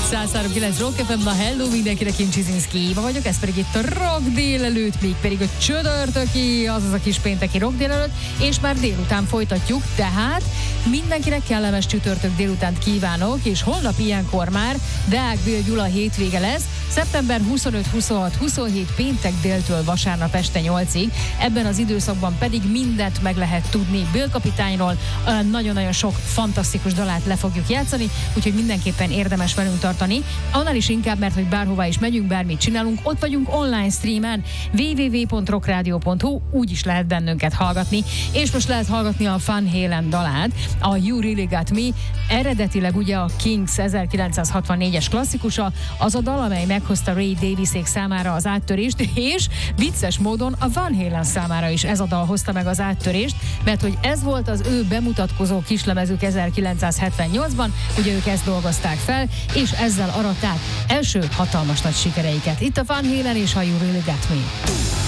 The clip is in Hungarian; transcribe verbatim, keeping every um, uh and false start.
száz három kilenc Rock ef em, na hello mindenkinek, én Csizinszki Éva vagyok, ez pedig itt a Rock délelőtt, még pedig a csütörtöki, azaz a kis pénteki Rock délelőtt, és már délután folytatjuk, tehát mindenkinek kellemes csütörtök délutánt kívánok, és holnap ilyenkor már Deák Bél Gyula hétvége lesz, szeptember huszonöt huszonhat huszonhét péntek déltől vasárnap este nyolcig, ebben az időszakban pedig mindent meg lehet tudni Bél kapitányról, nagyon-nagyon sok fantasztikus dalát le fogjuk játszani, úgyhogy mindenképpen érdemes velünk tartani. Annál is inkább, mert hogy bárhová is megyünk, bármit csinálunk, ott vagyunk online streamen, double-u double-u double-u pont rockradio pont hu, úgy is lehet bennünket hallgatni, és most lehet hallgatni a Van Halen dalát, a You Really Got Me, eredetileg ugye a Kings ezerkilencszázhatvannégyes klasszikusa, az a dal, amely meghozta Ray Davisék számára az áttörést, és vicces módon a Van Halen számára is ez a dal hozta meg az áttörést, mert hogy ez volt az ő bemutatkozó kislemezük ezerkilencszázhetvennyolcban, ugye ők ezt dolgozták fel, és ezzel aratták első hatalmas nagy sikereiket. Itt a Van Halen és a You Really Got Me.